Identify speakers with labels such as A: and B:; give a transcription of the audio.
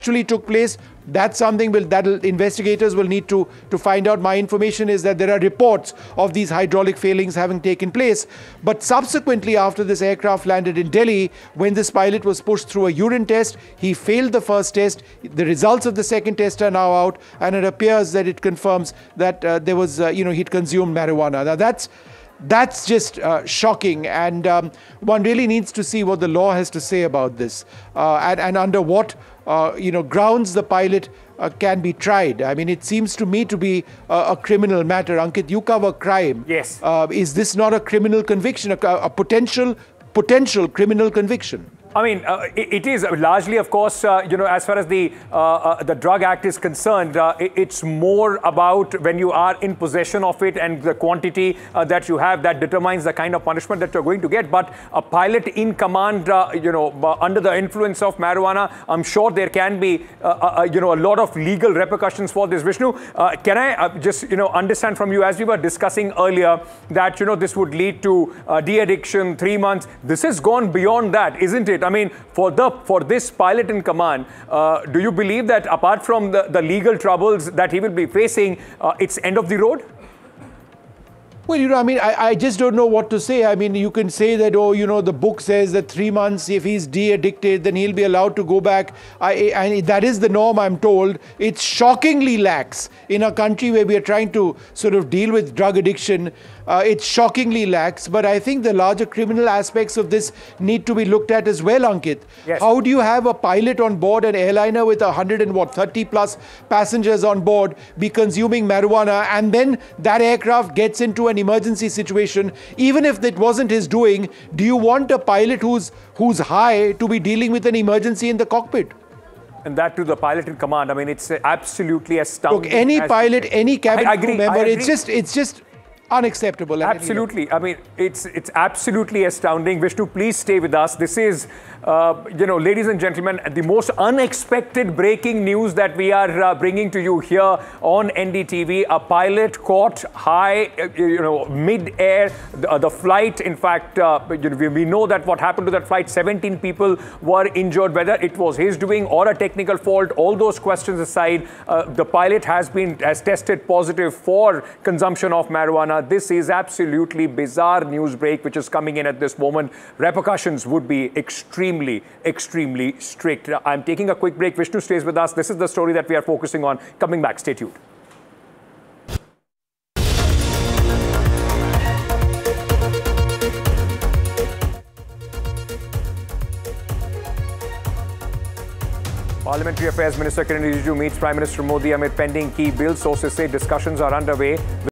A: actually took place. That's something that investigators will need to find out. My information is that there are reports of these hydraulic failings having taken place. But subsequently, after this aircraft landed in Delhi, when this pilot was pushed through a urine test, he failed the first test. The results of the second test are now out, and it appears that it confirms that there was, he'd consumed marijuana. Now that's just shocking, and one really needs to see what the law has to say about this, and under what grounds the pilot can be tried. I mean, it seems to me to be a criminal matter. Ankit, you cover crime.
B: Yes.
A: Is this not a criminal conviction, a potential criminal conviction?
B: I mean, it is largely, of course, as far as the Drug Act is concerned, it's more about when you are in possession of it and the quantity that you have that determines the kind of punishment that you're going to get. But a pilot in command, under the influence of marijuana, I'm sure there can be, a lot of legal repercussions for this. Vishnu, can I just, understand from you, as we were discussing earlier, that, this would lead to de-addiction, 3 months. This has gone beyond that, isn't it? I mean, for this pilot in command, do you believe that apart from the legal troubles that he will be facing, it's end of the road?
A: Well, I mean, I just don't know what to say. I mean, you can say that, the book says that 3 months, if he's de-addicted, then he'll be allowed to go back. And that is the norm, I'm told. It's shockingly lax in a country where we are trying to sort of deal with drug addiction. It's shockingly lax, but I think the larger criminal aspects of this need to be looked at as well, Ankit.
B: Yes.
A: How do you have a pilot on board an airliner with 130 plus passengers on board be consuming marijuana, and then that aircraft gets into an emergency situation? Even if it wasn't his doing, do you want a pilot who's high to be dealing with an emergency in the cockpit?
B: And that to the pilot in command. I mean, it's absolutely astounding.
A: Look, any pilot, any cabin crew member, it's just unacceptable.
B: Absolutely. I mean, it's absolutely astounding. Vishnu, please stay with us. This is, ladies and gentlemen, the most unexpected breaking news that we are bringing to you here on NDTV. A pilot caught high, mid-air. The flight, in fact, we know that what happened to that flight, 17 people were injured. Whether it was his doing or a technical fault, all those questions aside, the pilot has tested positive for consumption of marijuana. This is absolutely bizarre news break which is coming in at this moment. Repercussions would be extremely, extremely strict. I'm taking a quick break. Vishnu stays with us. This is the story that we are focusing on. Coming back, stay tuned. Parliamentary Affairs Minister Kiran Rijiju meets Prime Minister Modi amid pending key bill. Sources say discussions are underway.